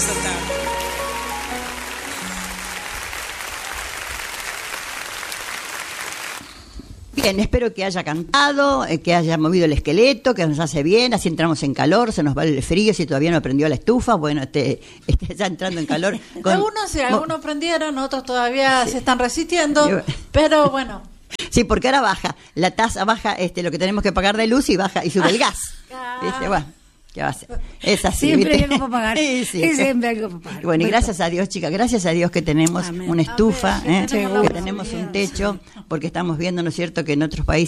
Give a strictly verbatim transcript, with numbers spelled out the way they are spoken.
está. Bien, espero que haya cantado, eh, que haya movido el esqueleto, que nos hace bien, así entramos en calor, se nos va el frío, si todavía no prendió la estufa, bueno, este, este ya entrando en calor. Con, algunos sí, algunos prendieron, otros todavía sí se están resistiendo, pero bueno. Sí, porque ahora baja, la tasa baja este, lo que tenemos que pagar de luz y baja y sube el gas. Ah. ¿Viste? Bueno, ¿qué va a hacer? Es así, siempre ¿viste? hay algo para pagar. Sí, sí. Sí, siempre hay algo para pagar. Bueno, y gracias a Dios, chicas, gracias a Dios que tenemos Amén. una estufa, Amén, ¿eh? que tenemos que tenemos un techo, porque estamos viendo, ¿no es cierto?, que en otros países